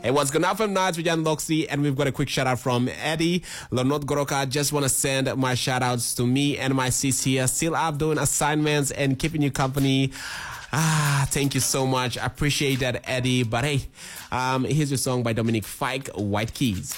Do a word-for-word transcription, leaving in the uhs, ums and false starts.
Hey, what's going on from Nights with Jan Loxy? And we've got a quick shout out from Eddie Lonot Goroka. Just want to send my shout outs to me and my sis here. Still up doing assignments and keeping you company. Ah, thank you so much. I appreciate that, Eddie. But hey, um, here's your song by Dominic Fike, White Keys.